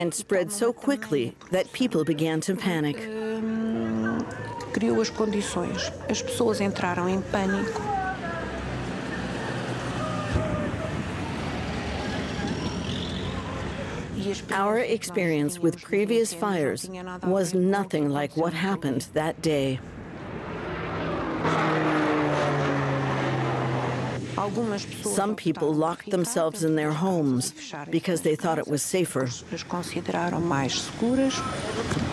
and spread so quickly that people began to panic. Criou as condições. As pessoas entraram em pânico. Our experience with previous fires was nothing like what happened that day. Some people locked themselves in their homes because they thought it was safer. As consideraram mais seguras.